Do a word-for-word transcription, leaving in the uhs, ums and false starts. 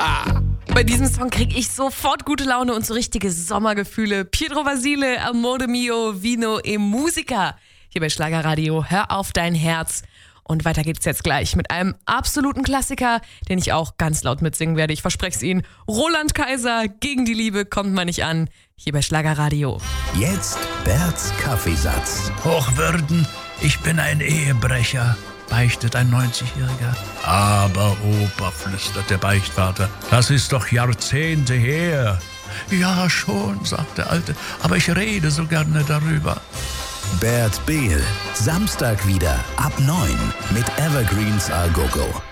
Bei diesem Song kriege ich sofort gute Laune und so richtige Sommergefühle. Pietro Vasile, Amore mio, Vino e Musica. Hier bei Schlagerradio, hör auf dein Herz. Und weiter geht's jetzt gleich mit einem absoluten Klassiker, den ich auch ganz laut mitsingen werde. Ich verspreche es Ihnen. Roland Kaiser, Gegen die Liebe kommt man nicht an. Hier bei Schlagerradio. Jetzt Berts Kaffeesatz. Hochwürden, ich bin ein Ehebrecher, beichtet ein neunzigjähriger. Aber Opa, flüstert der Beichtvater, das ist doch Jahrzehnte her. Ja schon, sagt der Alte, aber ich rede so gerne darüber. Bert Behl, Samstag wieder ab neun mit Evergreens A Go Go.